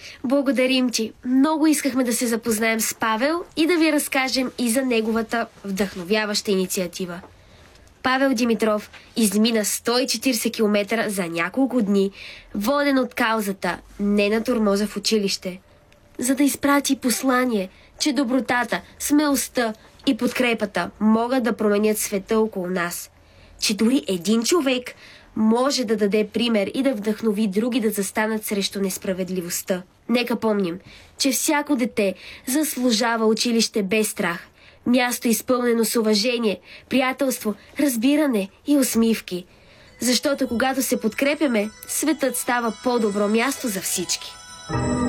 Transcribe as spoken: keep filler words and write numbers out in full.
Благодарим ти. Много искахме да се запознаем с Павел и да ви разкажем и за неговата вдъхновяваща инициатива. Павел Димитров измина сто и четиридесет километра за няколко дни, воден от каузата "Не на тормоза в училище", за да изпрати послание, че добротата, смелостта и подкрепата могат да променят света около нас. Че дори един човек може да даде пример и да вдъхнови други да застанат срещу несправедливостта. Нека помним, че всяко дете заслужава училище без страх, място изпълнено с уважение, приятелство, разбиране и усмивки. Защото когато се подкрепяме, светът става по-добро място за всички.